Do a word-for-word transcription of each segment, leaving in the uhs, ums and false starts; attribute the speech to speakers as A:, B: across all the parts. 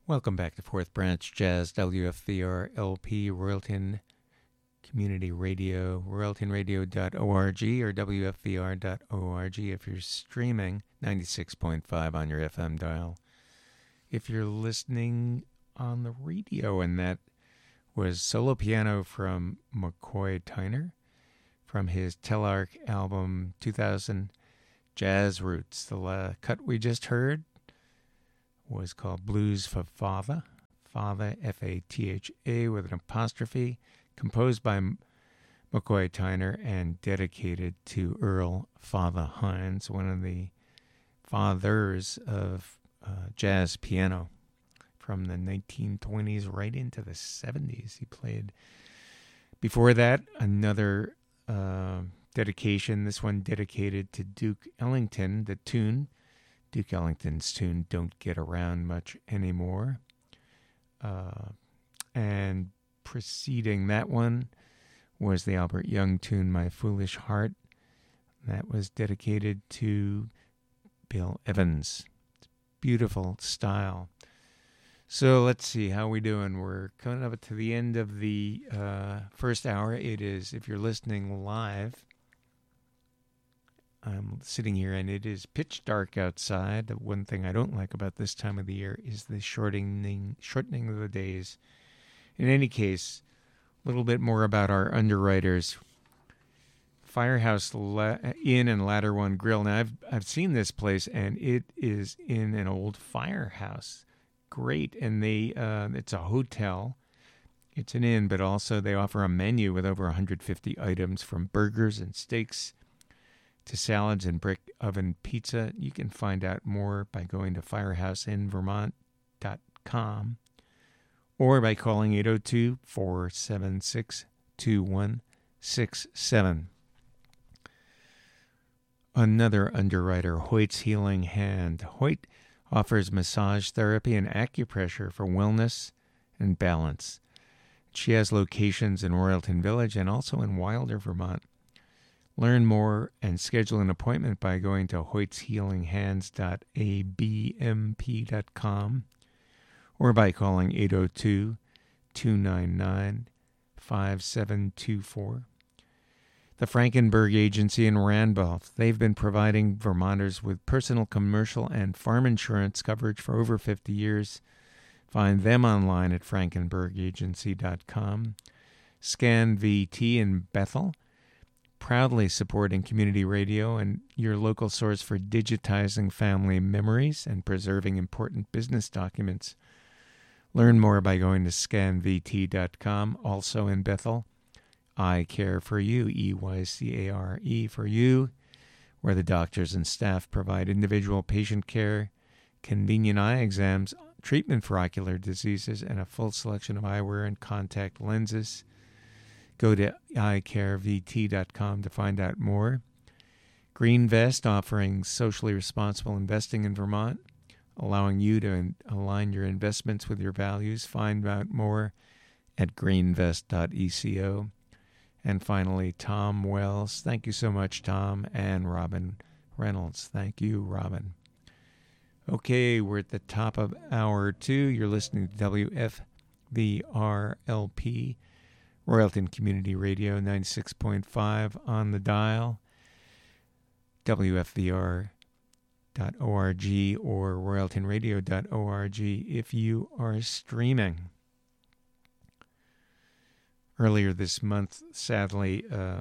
A: Welcome back to Fourth Branch Jazz, W F V R L P, Royalton Community Radio, royalton radio dot org or w f v r dot org if you're streaming, ninety-six point five on your F M dial. If you're listening on the radio, and that was solo piano from McCoy Tyner from his Telarc album two thousand, Jazz Roots. The uh, cut we just heard was called Blues for Father, Father, F A T H A with an apostrophe, composed by McCoy Tyner and dedicated to Earl Father Hines, one of the fathers of uh, jazz piano from the nineteen twenties right into the seventies. He played, before that, another uh, dedication, this one dedicated to Duke Ellington, the tune, Duke Ellington's tune, Don't Get Around Much Anymore. Uh, and preceding that one was the Albert Young tune, My Foolish Heart. That was dedicated to Bill Evans. Beautiful style. So let's see how we doing. We're coming up to the end of the uh, first hour. It is, if you're listening live, I'm sitting here and it is pitch dark outside. The one thing I don't like about this time of the year is the shortening shortening of the days. In any case, a little bit more about our underwriters. Firehouse La- Inn and Ladder One Grill. Now, I've I've seen this place, and it is in an old firehouse. Great, and they uh, it's a hotel. It's an inn, but also they offer a menu with over one hundred fifty items, from burgers and steaks to salads and brick oven pizza. You can find out more by going to firehouse in vermont dot com or by calling eight oh two, four seven six, two one six seven. Another underwriter, Hoyt's Healing Hand. Hoyt offers massage therapy and acupressure for wellness and balance. She has locations in Royalton Village and also in Wilder, Vermont. Learn more and schedule an appointment by going to hoyts healing hands dot a b m p dot com or by calling eight oh two, two nine nine, five seven two four. The Frankenberg Agency in Randolph. They've been providing Vermonters with personal, commercial, and farm insurance coverage for over fifty years. Find them online at frankenberg agency dot com. Scan V T in Bethel, proudly supporting community radio and your local source for digitizing family memories and preserving important business documents. Learn more by going to scan v t dot com. Also in Bethel, I Care for You, E Y C A R E for you, where the doctors and staff provide individual patient care, convenient eye exams, treatment for ocular diseases, and a full selection of eyewear and contact lenses. Go to i care v t dot com to find out more. GreenVest, offering socially responsible investing in Vermont, allowing you to in- align your investments with your values. Find out more at greenvest dot eco. And finally, Tom Wells. Thank you so much, Tom, and Robin Reynolds. Thank you, Robin. Okay, we're at the top of hour two. You're listening to W F V R L P, Royalton Community Radio, ninety-six point five on the dial, w f v r dot org or royalton radio dot org if you are streaming. Earlier this month, sadly, uh,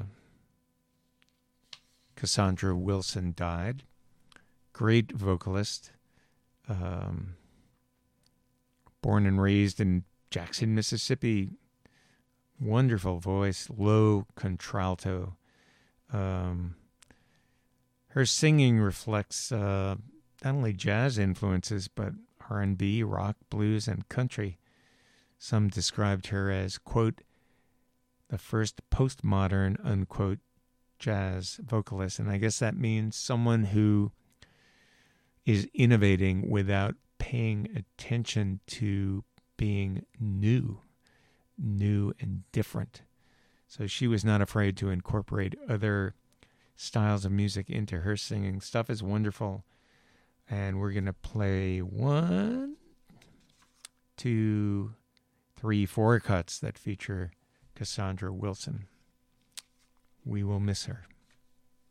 A: Cassandra Wilson died. Great vocalist, um, born and raised in Jackson, Mississippi. Wonderful voice, low contralto. Um, her singing reflects uh, not only jazz influences, but R and B, rock, blues, and country. Some described her as, quote, the first postmodern, unquote, jazz vocalist. And I guess that means someone who is innovating without paying attention to being new. new and different. So she was not afraid to incorporate other styles of music into her singing. Stuff is wonderful. And we're going to play one two, three, four cuts that feature Cassandra Wilson. We will miss her.